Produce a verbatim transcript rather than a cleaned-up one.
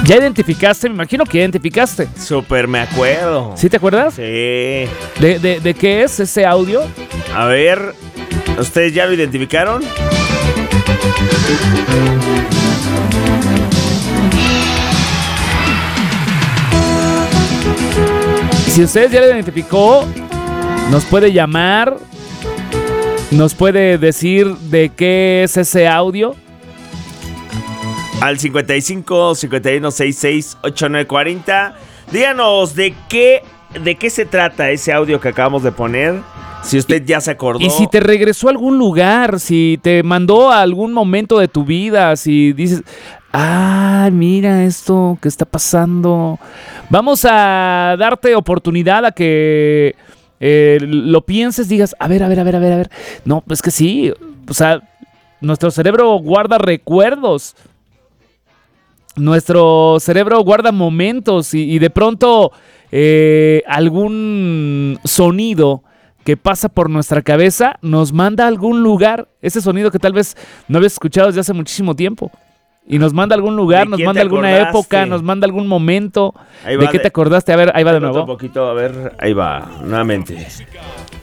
¿Ya identificaste? Me imagino que identificaste. Súper me acuerdo. ¿Sí te acuerdas? Sí. ¿De, de, de qué es ese audio? A ver, ¿ustedes ya lo identificaron? Si ustedes ya lo identificó, nos puede llamar, nos puede decir de qué es ese audio. Al cincuenta y cinco, cincuenta y uno, sesenta y seis, ochenta y nueve cuarenta. Díganos de qué, de qué se trata ese audio que acabamos de poner. Si usted ya se acordó. Y si te regresó a algún lugar, si te mandó a algún momento de tu vida, si dices, ah, mira esto que está pasando. Vamos a darte oportunidad a que eh, lo pienses, digas, a ver, a ver, a ver, a ver, a ver. No, pues que sí, o sea, nuestro cerebro guarda recuerdos. Nuestro cerebro guarda momentos y, y de pronto eh, algún sonido que pasa por nuestra cabeza nos manda a algún lugar, ese sonido que tal vez no habías escuchado desde hace muchísimo tiempo. Y nos manda a algún lugar, nos manda a alguna acordaste? época, nos manda a algún momento. ¿De qué de, te acordaste? A ver, ahí va de nuevo. Un poquito, a ver, ahí va, nuevamente.